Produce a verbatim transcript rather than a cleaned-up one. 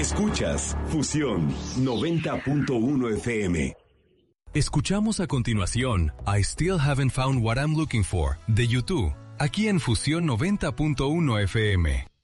Escuchas Fusión noventa punto uno F M. Escuchamos a continuación I Still Haven't Found What I'm Looking For de U dos, aquí en Fusión noventa punto uno F M.